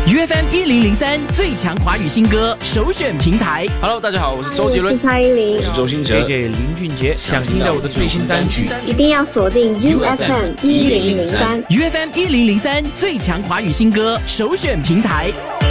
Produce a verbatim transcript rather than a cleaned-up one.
U F M 一零零三最强华语新歌首选平台。 Hello， 大家好，我是周杰伦， 我是蔡依林， 我是周兴哲 ，J J 林俊杰。想听到我的最新单曲， 一定要锁定 U F M 一零零三 U F M 一零零三最强华语新歌首选平台。